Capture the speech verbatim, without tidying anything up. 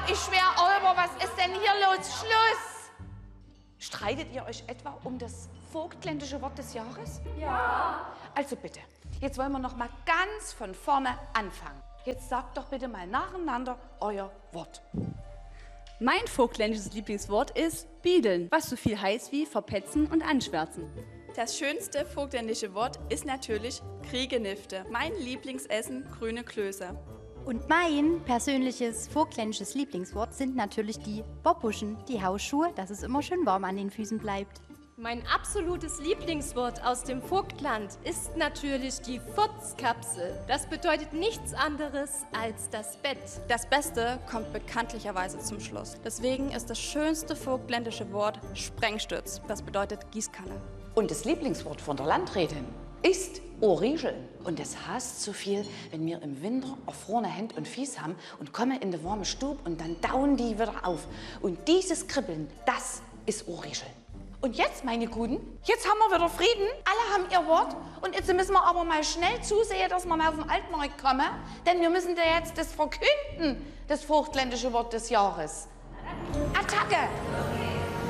ich schwör Olber, was ist denn hier los? Schluss! Streitet ihr euch etwa um das vogtländische Wort des Jahres? Ja. Also bitte, jetzt wollen wir noch mal ganz von vorne anfangen. Jetzt sagt doch bitte mal nacheinander euer Wort. Mein vogtländisches Lieblingswort ist biedeln, was so viel heißt wie verpetzen und anschwärzen. Das schönste vogtländische Wort ist natürlich Kriegenifte. Mein Lieblingsessen, grüne Klöße. Und mein persönliches vogtländisches Lieblingswort sind natürlich die Bobbuschen, die Hausschuhe, dass es immer schön warm an den Füßen bleibt. Mein absolutes Lieblingswort aus dem Vogtland ist natürlich die Furzkapsel. Das bedeutet nichts anderes als das Bett. Das Beste kommt bekanntlicherweise zum Schluss. Deswegen ist das schönste vogtländische Wort Sprengstütz. Das bedeutet Gießkanne. Und das Lieblingswort von der Landrätin ist Origeln. Und es heißt so viel, wenn wir im Winter erfrorene Hände und Fies haben und kommen in die warme Stube und dann dauen die wieder auf. Und dieses Kribbeln, das ist Origeln. Und jetzt, meine Guten, jetzt haben wir wieder Frieden. Alle haben ihr Wort. Und jetzt müssen wir aber mal schnell zusehen, dass wir mal auf den Altmarkt kommen. Denn wir müssen da jetzt das verkünden, das vogtländische Wort des Jahres. Attacke!